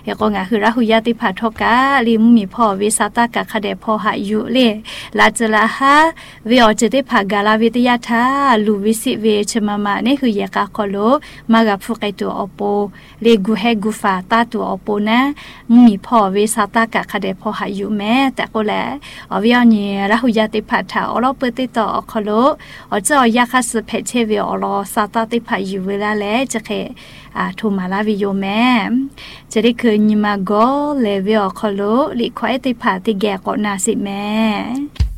ยก็งาคือราหุยาติผาทกาลิมมีพ่อวิสาตากะคเดพ่อหายุเลลาจลาฮะวิอจติผากาลาวิทยาทาลูวิสิเวชมามาเนี่ยคือยากาคโลมากับฟุกไอตัวอโปเลกูเฮกูฟาตาตัวอโปนะมีพ่อวิสาตากะคเดพ่อหายุแม่แต่ก็แลวิอเนี่ยราหุยาติผาทาอเราเปิดติต่อคโลจะอยากคัสเพเชวิอลอซาตาติผายุเวลาแล้วจะเคทูมาลาวิโยแม่จะได้คืนยิมาโกเลวิอคโลลิควายติผาติแกก็นาสิแม่